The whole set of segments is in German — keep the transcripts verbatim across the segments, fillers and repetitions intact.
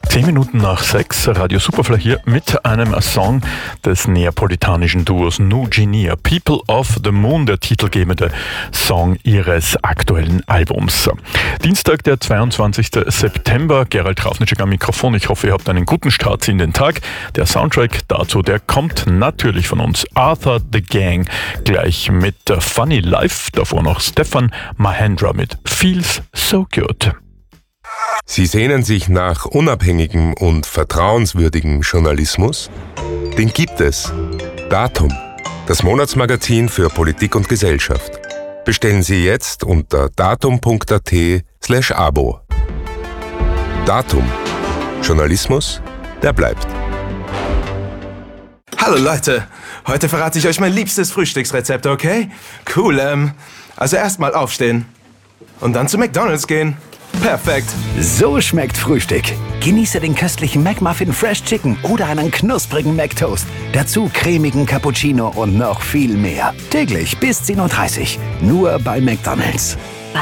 Zehn Minuten nach sechs, Radio Superfly hier mit einem Song des neapolitanischen Duos Nugenea. People of the Moon, der titelgebende Song ihres aktuellen Albums. Dienstag, der zweiundzwanzigster September. Gerald Trafnitschek am Mikrofon. Ich hoffe, ihr habt einen guten Start in den Tag. Der Soundtrack dazu, der kommt natürlich von uns. Arthur the Gang, gleich mit Funny Life. Davor noch Stefan Mahendra mit Feels So Good. Sie sehnen sich nach unabhängigem und vertrauenswürdigem Journalismus? Den gibt es. Datum, das Monatsmagazin für Politik und Gesellschaft. Bestellen Sie jetzt unter datum punkt at slash abo. Datum. Journalismus, der bleibt. Hallo Leute, heute verrate ich euch mein liebstes Frühstücksrezept, okay? Cool, ähm, also erstmal aufstehen und dann zu McDonald's gehen. Perfekt. So schmeckt Frühstück. Genieße den köstlichen McMuffin Fresh Chicken oder einen knusprigen McToast. Dazu cremigen Cappuccino und noch viel mehr. Täglich bis zehn Uhr dreißig. Nur bei McDonald's.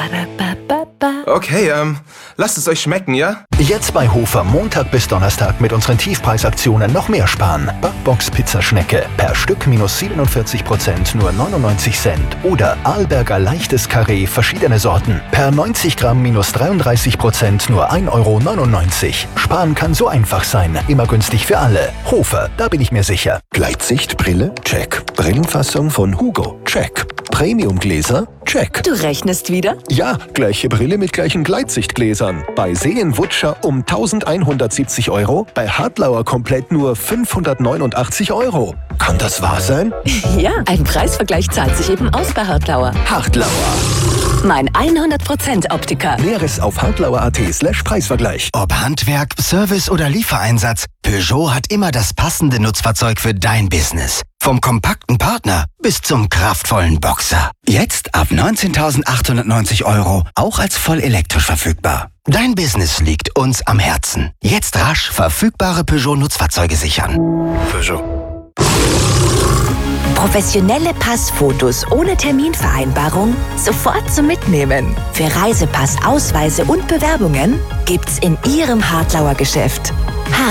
Okay, ähm, lasst es euch schmecken, ja? Jetzt bei Hofer Montag bis Donnerstag mit unseren Tiefpreisaktionen noch mehr sparen. Backbox Pizzaschnecke per Stück minus siebenundvierzig Prozent nur neunundneunzig Cent. Oder Arlberger leichtes Karree verschiedene Sorten per neunzig Gramm minus dreiunddreißig Prozent nur ein Euro neunundneunzig. Sparen kann so einfach sein. Immer günstig für alle. Hofer, da bin ich mir sicher. Gleitsichtbrille? Check. Brillenfassung von Hugo? Check. Premiumgläser? Check. Du rechnest wieder? Ja, gleiche Brille mit gleichen Gleitsichtgläsern. Bei Seenwutscher um eintausendeinhundertsiebzig Euro, bei Hartlauer komplett nur fünfhundertneunundachtzig Euro. Kann das wahr sein? Ja, ein Preisvergleich zahlt sich eben aus bei Hartlauer. Hartlauer. Mein hundert Prozent Optiker. Näheres auf hartlauer punkt at slash Preisvergleich. Ob Handwerk, Service oder Liefereinsatz, Peugeot hat immer das passende Nutzfahrzeug für dein Business. Vom kompakten Partner bis zum kraftvollen Boxer. Jetzt ab neunzehntausendachthundertneunzig Euro, auch als voll elektrisch verfügbar. Dein Business liegt uns am Herzen. Jetzt rasch verfügbare Peugeot-Nutzfahrzeuge sichern. Peugeot. Professionelle Passfotos ohne Terminvereinbarung sofort zum Mitnehmen. Für Reisepass, Ausweise und Bewerbungen gibt's in Ihrem Hartlauer Geschäft.